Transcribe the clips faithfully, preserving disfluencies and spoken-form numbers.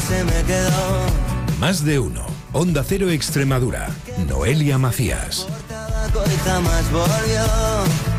se me quedó. Más de uno. Onda Cero Extremadura. Noelia Macías. Y jamás volvió.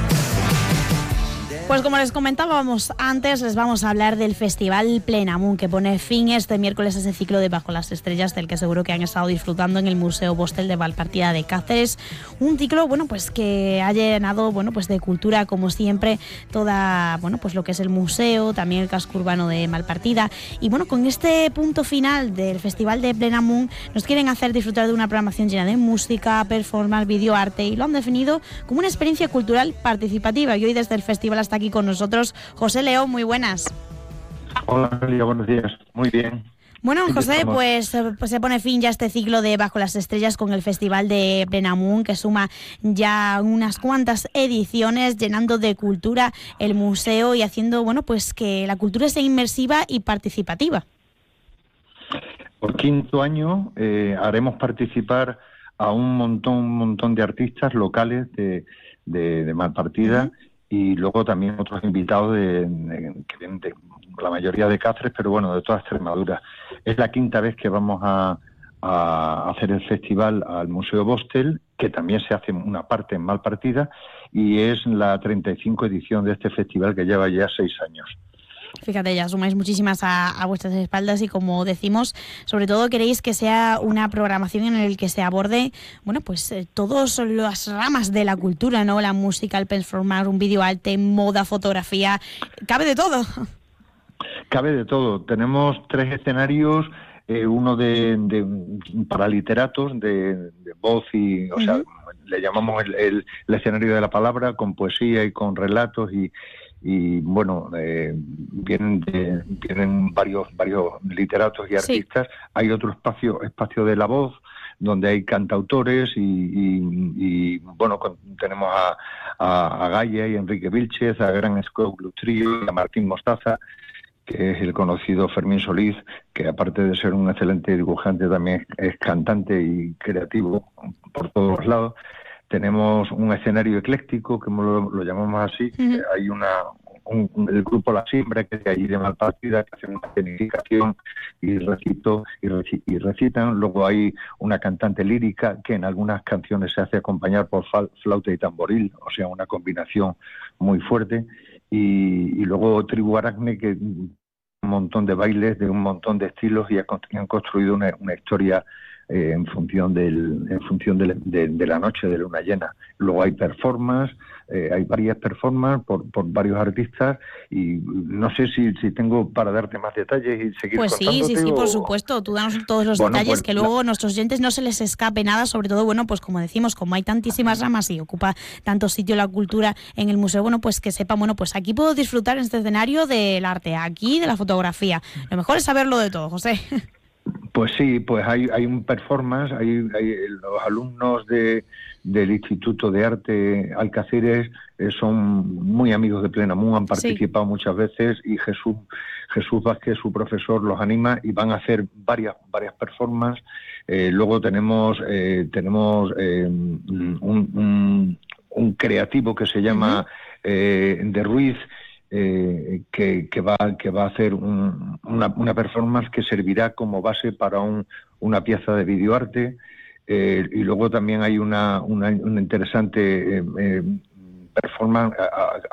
Pues como les comentábamos antes, les vamos a hablar del Festival Plenamun, que pone fin este miércoles a ese ciclo de Bajo las Estrellas, del que seguro que han estado disfrutando en el Museo Bostel de Malpartida de Cáceres. Un ciclo, bueno, pues que ha llenado, bueno, pues de cultura, como siempre, toda, bueno, pues lo que es el museo, también el casco urbano de Malpartida. Y bueno, con este punto final del Festival de Plenamun, nos quieren hacer disfrutar de una programación llena de música, performance, videoarte, y lo han definido como una experiencia cultural participativa. Y hoy desde el festival hasta aquí con nosotros José León, muy buenas. Hola, María, buenos días. Muy bien. Bueno, Sí, José, estamos. pues, pues se pone fin ya este ciclo de Bajo las Estrellas con el Festival de Plenamun, que suma ya unas cuantas ediciones, llenando de cultura el museo y haciendo, bueno, pues que la cultura sea inmersiva y participativa. Por quinto año eh, haremos participar a un montón, un montón de artistas locales de, de, de Malpartida. Uh-huh. Y luego también otros invitados de, de, que vienen de la mayoría de Cáceres, pero bueno, de toda Extremadura. Es la quinta vez que vamos a, a hacer el festival al Museo Bostel, que también se hace una parte en Malpartida, y es la treinta y cinco edición de este festival que lleva ya seis años. Fíjate, ya sumáis muchísimas a, a vuestras espaldas y, como decimos, sobre todo queréis que sea una programación en la que se aborde, bueno, pues eh, todas las ramas de la cultura, ¿no? La música, el performance, un videoarte, moda, fotografía, cabe de todo. Cabe de todo. Tenemos tres escenarios, eh, uno de, de para literatos, de, de voz y, o uh-huh. sea, le llamamos el, el, el escenario de la palabra, con poesía y con relatos y y bueno, eh, vienen de, vienen varios varios literatos y artistas. Sí. Hay otro espacio espacio de la voz donde hay cantautores y, y, y bueno, con, tenemos a, a, a Gaia y Enrique Vilchez, a Gran Scott Lutrillo y a Martín Mostaza, que es el conocido Fermín Solís, que aparte de ser un excelente dibujante también es, es cantante y creativo por todos los lados. Tenemos un escenario ecléctico, que lo, lo llamamos así. Uh-huh. Hay una un, el grupo La Siembra, que es de allí de Malpartida, que hace una escenificación y, recito, y, reci, y recitan. Luego hay una cantante lírica que en algunas canciones se hace acompañar por fal, flauta y tamboril, o sea, una combinación muy fuerte. Y, y luego Tribu Aracne, que un montón de bailes de un montón de estilos y han construido una, una historia Eh, en función del en función de, de, de la noche de luna llena. Luego hay performance, eh, hay varias performances por, por varios artistas y no sé si, si tengo para darte más detalles y seguir pues contándote. Sí, sí, sí, o... por supuesto. Tú danos todos los bueno, detalles, pues, que luego la... a nuestros oyentes no se les escape nada, sobre todo, bueno, pues como decimos, como hay tantísimas ramas y ocupa tanto sitio la cultura en el museo, bueno, pues que sepan, bueno, pues aquí puedo disfrutar en este escenario del arte, aquí de la fotografía. Lo mejor es saberlo de todo, José. Pues sí, pues hay, hay un performance, hay, hay los alumnos de, del Instituto de Arte Alcáceres eh, son muy amigos de Plenamun, han participado sí. muchas veces y Jesús Jesús Vázquez, su profesor, los anima y van a hacer varias varias performances. Eh, luego tenemos eh, tenemos eh, un, un, un creativo que se llama uh-huh. eh, De Ruiz. Eh, que, que va que va a hacer un, una, una performance que servirá como base para un, una pieza de videoarte eh, y luego también hay una, una, una interesante eh, eh, performance a, a,